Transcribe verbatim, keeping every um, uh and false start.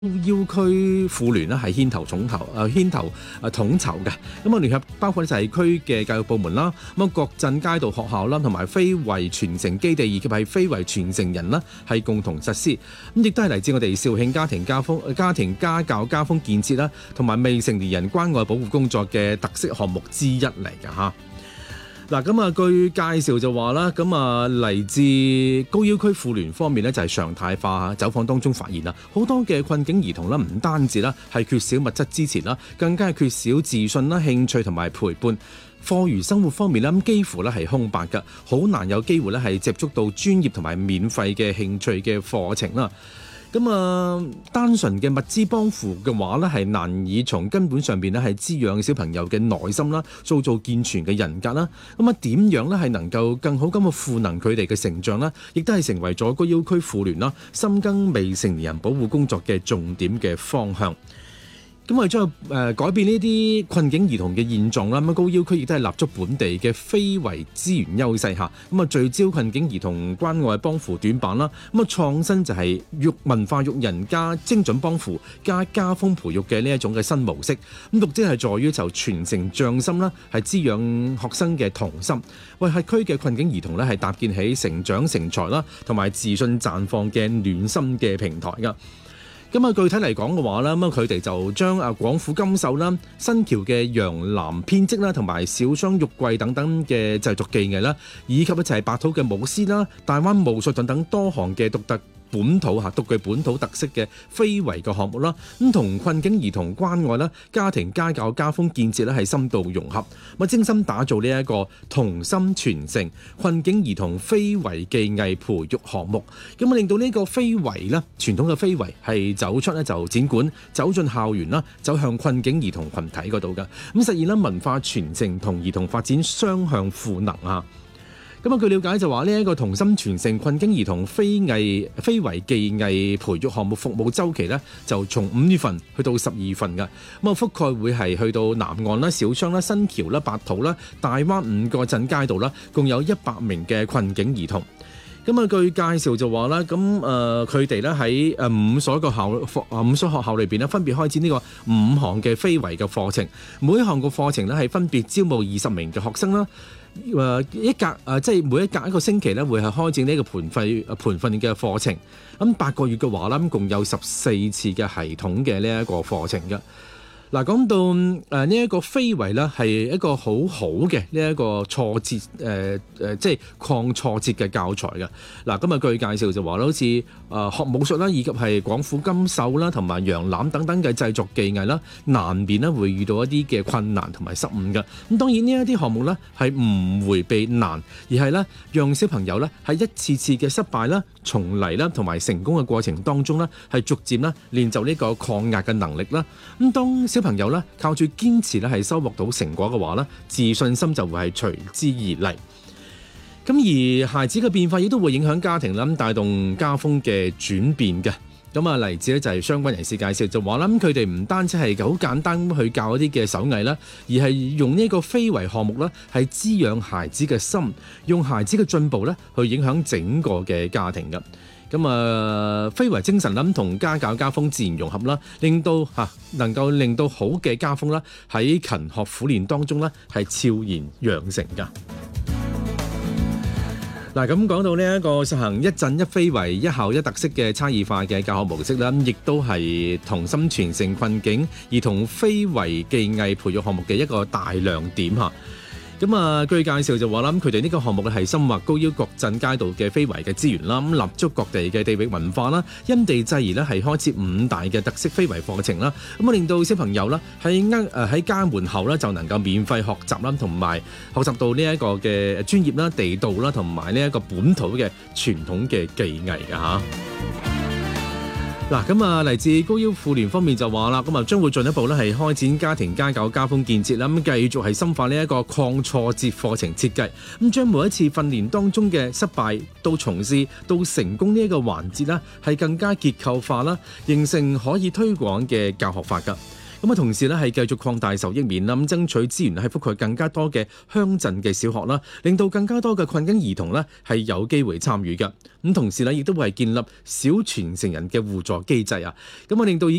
要區婦聯咧係牽頭統籌，誒牽頭誒統籌嘅。咁啊聯合包括就係區嘅教育部門啦，咁啊各鎮街道學校啦，同埋非遺傳承基地以及係非遺傳承人啦，係共同實施。咁亦都係嚟自我哋肇慶家庭家風家庭家教家風建設啦，同埋未成年人關愛保護工作嘅特色項目之一嚟㗎嚇。嗱，咁啊，據介紹就話啦，咁啊嚟自高要區婦聯方面呢，就係常態化走訪當中發現啦，好多嘅困境兒童啦，唔單止啦係缺少物質支持啦，更加係缺少自信啦、興趣同埋陪伴。課餘生活方面咧，咁幾乎咧係空白㗎，好難有機會咧係接觸到專業同埋免費嘅興趣嘅課程啦。咁啊，單純嘅物資幫扶嘅話咧，係難以從根本上邊咧係滋養小朋友嘅內心啦，塑造健全嘅人格啦。咁啊，點樣咧係能夠更好咁去賦能佢哋嘅成長啦，亦都係成為咗高要區婦聯啦深耕未成年人保護工作嘅重點嘅方向。咁為咗誒改變呢啲困境兒童嘅現狀啦，咁高要區亦都係立足本地嘅非遺資源優勢下，咁啊聚焦困境兒童關愛幫扶短板啦，咁啊創新就係育文化育人加精準幫扶加家風培育嘅呢一種嘅新模式。咁目的係在於就傳承匠心啦，係滋養學生嘅童心，為轄區嘅困境兒童咧係搭建起成長成才啦，同埋自信綻放嘅暖心嘅平台㗎。咁啊，具體嚟講嘅話啦，咁啊佢哋就將啊廣府金繡啦、新橋嘅洋藍編織啦，同埋小雙玉桂等等嘅製作技藝啦，以及一齊白土嘅舞獅啦、大灣巫術等等多項嘅獨特本土嚇獨具本土特色嘅非遺嘅項目啦，咁同困境兒童關愛啦、家庭家教家風建設咧係深度融合，咁精心打造呢一個童心傳承困境兒童非遺技藝培育項目，咁啊令到呢個非遺咧傳統嘅非遺係走出咧就展館，走進校園啦，走向困境兒童群體嗰度嘅，咁實現咧文化傳承同兒童發展雙向賦能啊！咁啊，據了解就話呢一個童心傳承困境兒童非藝非遺技藝培育項目服務週期呢，就從五月份去到十二月份㗎。咁啊，覆蓋會係去到南岸啦、小雙啦、新橋啦、白土啦、大灣五個鎮街道啦，共有一百名嘅困境兒童。咁啊，據介紹就話啦，咁誒佢哋咧喺誒五所個校五所學校裏邊咧，分別開展呢個五項嘅非遺嘅課程，每一項個課程咧係分別招募二十名嘅學生啦。誒一格誒，即係每一格一個星期咧，會係開展呢個培訓誒培訓嘅課程。咁八個月嘅話啦，咁共有十四次嘅系統嘅呢一個課程嘅。嗱，講到誒呢一個非遺咧，係一個好好嘅呢一個挫折誒誒、呃，即係抗挫折嘅教材嘅。嗱，今日據介紹就話啦，好似誒學武術啦，以及係廣府金繡啦，同埋洋欖等等嘅製作技藝啦，難免咧會遇到一啲嘅困難同埋失誤嘅。咁當然呢一啲項目咧係唔迴避難，而係咧讓小朋友咧喺一次次嘅失敗啦、重嚟啦同埋成功嘅過程當中咧，係逐漸咧練就呢個抗壓嘅能力啦。咁當小朋友咧靠住堅持咧係收穫到成果嘅話咧，自信心就會係隨之而嚟。咁而孩子嘅變化亦都會影響家庭啦，帶動家風嘅轉變嘅。咁啊，例子咧就係相關人士介紹就話啦，咁佢哋唔單止係好簡單咁去教一啲嘅手藝啦，而係用呢個非遺項目咧係滋養孩子嘅心，用孩子嘅進步咧去影響整個嘅家庭嘅。咁啊，非遺精神啦，同家教家風自然融合啦，令到嚇能夠令到好嘅家風啦，喺勤學苦練當中咧係悄然養成㗎。嗱，咁講到呢一個實行一鎮一非遺、一校一特色嘅差異化嘅教學模式啦，亦都係童心傳承困境兒童非遺技藝培育項目嘅一個大亮點嚇。咁啊，據介紹就話啦，佢哋呢個項目咧係深挖高要各鎮街道嘅非遺嘅資源啦，咁立足各地嘅地域文化啦，因地制宜咧係開設五大嘅特色非遺課程啦，咁啊令到小朋友啦喺呃誒喺家門口咧就能夠免費學習啦，同埋學習到呢一個嘅專業啦、地道啦，同埋呢一個本土嘅傳統嘅技藝㗎嚇。嗱，咁啊，嚟自高要婦聯方面就話啦，咁啊將會進一步咧係開展家庭家教家風建設啦，咁繼續係深化呢一個抗挫折課程設計，咁將每一次訓練當中嘅失敗到從事到成功呢一個環節啦，係更加結構化啦，形成可以推廣嘅教學法㗎。 咁啊，同時咧係繼續擴大受益面啦，咁爭取資源係覆蓋更加多嘅鄉鎮嘅小學啦，令到更加多嘅困境兒童呢係有機會參與嘅。咁同時呢，亦都會係建立小傳承人嘅互助機制啊，咁啊令到